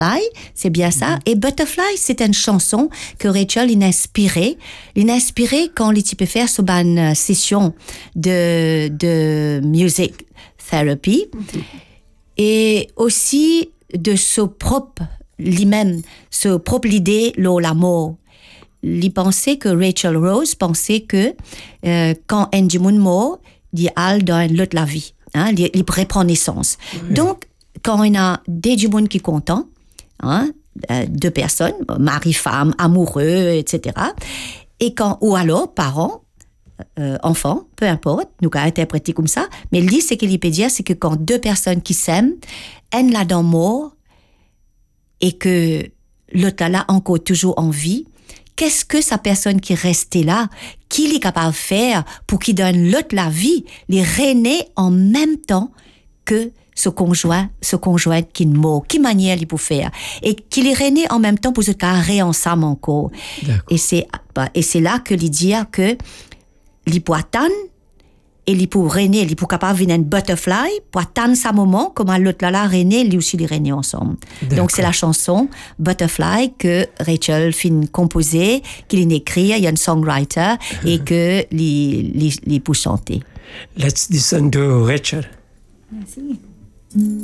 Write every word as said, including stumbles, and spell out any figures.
c'est bien ça. Et Butterfly, c'est une chanson que Rachel il a inspirée. Il a inspiré quand il peut faire sur une session de, de music therapy. Mm-hmm. Et aussi de ce propre, lui-même, ce propre idée, l'amour. Il pensait que Rachel Rose pensait que euh, quand Angie Moon mort, il a dans l'autre la vie. Hein, il, il pourrait prendre naissance. Oui. Donc, quand il y a des gens qui sont contents, hein, deux personnes, mari, femme, amoureux, et cetera. Et quand, ou alors, parents, euh, enfants, peu importe, nous allons interpréter comme ça, mais il dit, ce qu'il peut dire, c'est que quand deux personnes qui s'aiment, une là dans mort, et que l'autre là encore toujours en vie, qu'est-ce que sa personne qui est restée là, qu'il est capable de faire pour qu'il donne l'autre la vie, les renaît en même temps que ce conjoint, ce conjoint qui est mort, qui manière il peut faire, et qu'il est renaît en même temps pour se carrer ensemble encore. D'accord. Et c'est, et c'est là que il dit que il peut attendre, et il peut renaître, il peut capable de venir un butterfly, pour attendre sa moment, comme l'autre là, là, renaît, lui aussi, il renaît ensemble. D'accord. Donc, c'est la chanson Butterfly que Rachel fin composer, qu'il a écrit, il y a un songwriter, et que il peut chanter. Let's listen to Rachel. Merci.